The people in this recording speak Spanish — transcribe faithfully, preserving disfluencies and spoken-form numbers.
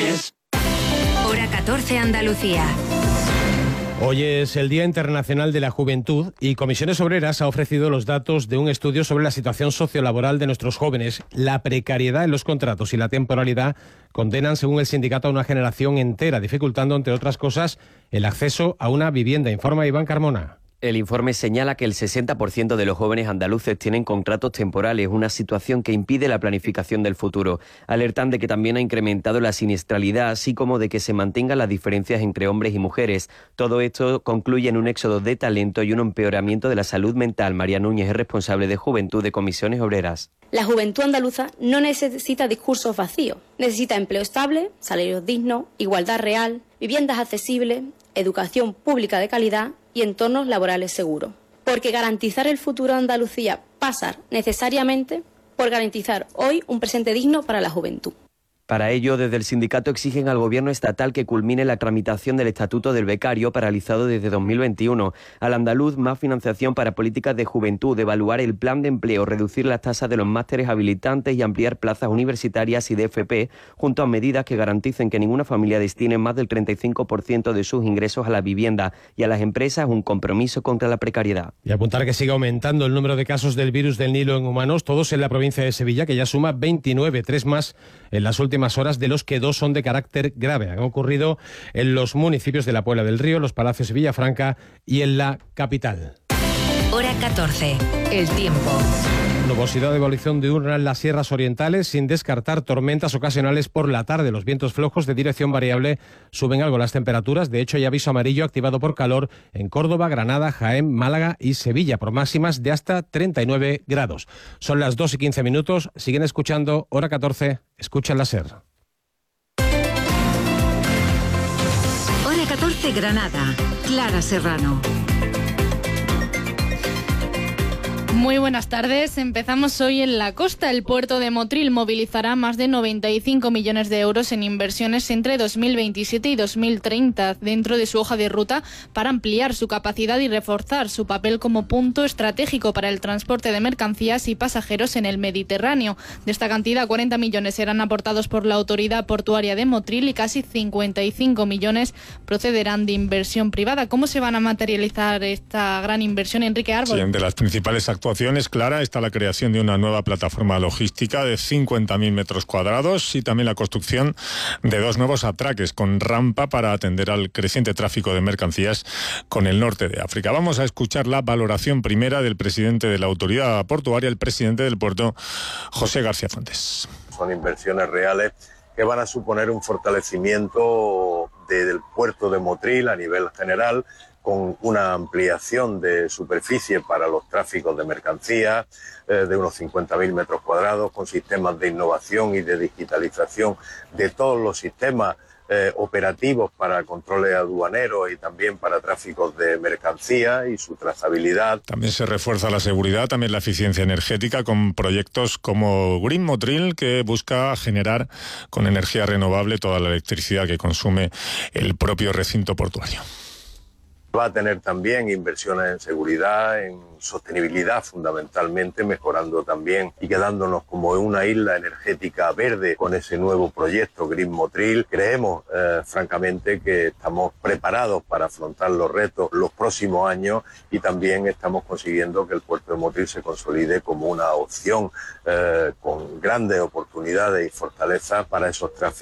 Yes. Hora catorce, Andalucía. Hoy es el Día Internacional de la Juventud y Comisiones Obreras ha ofrecido los datos de un estudio sobre la situación sociolaboral de nuestros jóvenes. La precariedad en los contratos y la temporalidad condenan, según el sindicato, a una generación entera, dificultando, entre otras cosas, el acceso a una vivienda, informa Iván Carmona. El informe señala que el sesenta por ciento de los jóvenes andaluces tienen contratos temporales, una situación que impide la planificación del futuro. Alertan de que también ha incrementado la siniestralidad, así como de que se mantengan las diferencias entre hombres y mujeres. Todo esto concluye en un éxodo de talento y un empeoramiento de la salud mental. María Núñez es responsable de Juventud de Comisiones Obreras. La juventud andaluza no necesita discursos vacíos. Necesita empleo estable, salarios dignos, igualdad real, viviendas accesibles, educación pública de calidad y entornos laborales seguros. Porque garantizar el futuro de Andalucía pasa necesariamente por garantizar hoy un presente digno para la juventud. Para ello, desde el sindicato exigen al Gobierno estatal que culmine la tramitación del Estatuto del Becario, paralizado desde dos mil veintiuno. Al andaluz, más financiación para políticas de juventud, evaluar el plan de empleo, reducir las tasas de los másteres habilitantes y ampliar plazas universitarias y de F P, junto a medidas que garanticen que ninguna familia destine más del treinta y cinco por ciento de sus ingresos a la vivienda, y a las empresas un compromiso contra la precariedad. Y apuntar que sigue aumentando el número de casos del virus del Nilo en humanos, todos en la provincia de Sevilla, que ya suma veintinueve, tres más en las últimas horas, de los que dos son de carácter grave. Han ocurrido en los municipios de la Puebla del Río, Los Palacios y Villafranca y en la capital. Hora catorce, el tiempo. Nubosidad de evolución diurna en las sierras orientales, sin descartar tormentas ocasionales por la tarde. Los vientos flojos de dirección variable suben algo las temperaturas. De hecho, hay aviso amarillo activado por calor en Córdoba, Granada, Jaén, Málaga y Sevilla, por máximas de hasta treinta y nueve grados. Son las dos y quince minutos. Siguen escuchando Hora catorce. Escuchan la SER. Hora catorce, Granada. Clara Serrano. Muy buenas tardes. Empezamos hoy en la costa. El puerto de Motril movilizará más de noventa y cinco millones de euros en inversiones entre dos mil veintisiete y dos mil treinta dentro de su hoja de ruta para ampliar su capacidad y reforzar su papel como punto estratégico para el transporte de mercancías y pasajeros en el Mediterráneo. De esta cantidad, cuarenta millones serán aportados por la Autoridad Portuaria de Motril y casi cincuenta y cinco millones procederán de inversión privada. ¿Cómo se van a materializar esta gran inversión, Enrique Árbol? Sí, de las principales actuaciones, Clara, está la creación de una nueva plataforma logística de cincuenta mil metros cuadrados y también la construcción de dos nuevos atraques con rampa para atender al creciente tráfico de mercancías con el norte de África. Vamos a escuchar la valoración primera del presidente de la Autoridad Portuaria, el presidente del puerto, José García Fuentes. Son inversiones reales que van a suponer un fortalecimiento de, del puerto de Motril a nivel general, con una ampliación de superficie para los tráficos de mercancías eh, de unos cincuenta mil metros cuadrados, con sistemas de innovación y de digitalización de todos los sistemas eh, operativos para controles aduaneros y también para tráficos de mercancías y su trazabilidad. También se refuerza la seguridad, también la eficiencia energética con proyectos como Green Motril, que busca generar con energía renovable toda la electricidad que consume el propio recinto portuario. Va a tener también inversiones en seguridad, en sostenibilidad fundamentalmente, mejorando también y quedándonos como una isla energética verde con ese nuevo proyecto Green Motril. Creemos, eh, francamente, que estamos preparados para afrontar los retos los próximos años y también estamos consiguiendo que el puerto de Motril se consolide como una opción eh, con grandes oportunidades y fortalezas para esos tráficos.